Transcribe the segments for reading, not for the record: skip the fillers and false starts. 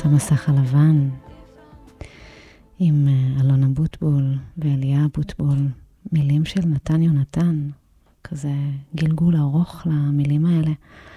את המסך הלבן עם אלונה בוטבול ואליה בוטבול, מילים של נתן יונתן, כזה גלגול ארוך למילים האלה.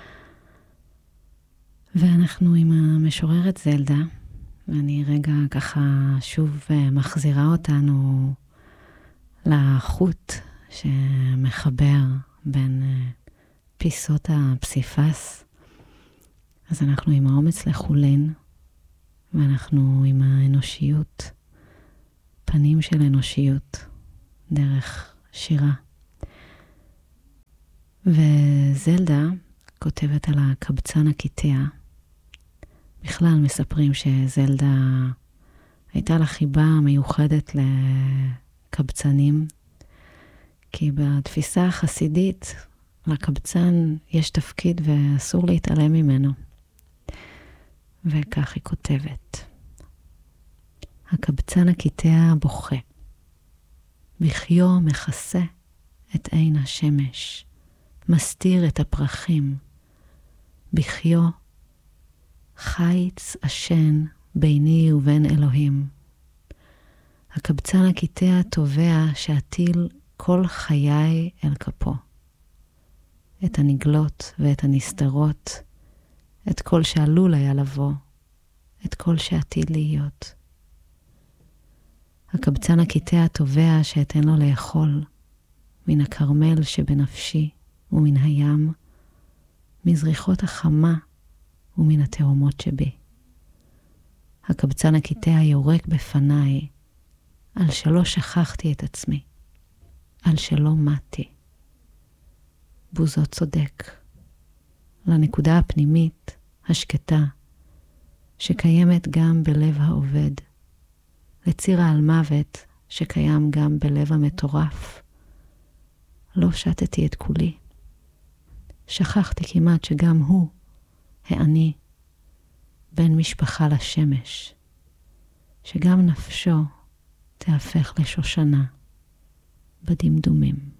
ואנחנו עם המשוררת זלדה, ואני רגע ככה שוב מחזירה אותנו לחוט שמחבר בין פיסות הפסיפס. אז אנחנו עם האומץ לחולין, ואנחנו עם האנושיות, פנים של אנושיות, דרך שירה. וזלדה כותבת על הקבצן הקיטע. בכלל מספרים שזלדה הייתה לה חיבה מיוחדת לקבצנים, כי בתפיסה החסידית לקבצן יש תפקיד ואסור להתעלם ממנו. וכך היא כותבת. הקבצן הקיטע בוכה. בחיו מכסה את עין השמש, מסתיר את הפרחים. בחיו חיץ עשן ביני ובין אלוהים. הקבצן הקיטע תובע שאטיל כל חיי אל כפו. את הנגלות ואת הנסתרות, את כל שעלול היה לבוא, את כל שעתיד להיות. הקבצן הקיטע תובע שאתן לו לאכול, מן הכרמל שבנפשי ומן הים, מזריחות החמה ומן התאומות שבי. הקבצן הקיטע יורק בפניי, על שלא שכחתי את עצמי, על שלא מתי. בוזו צודק, לנקודה הפנימית, השקטה, שקיימת גם בלב העובד, לציר על מוות שקיים גם בלב המטורף. לא שתתי את כולי. שכחתי כמעט שגם הוא, העני, בן משפחה לשמש, שגם נפשו תהפך לשושנה בדמדומים.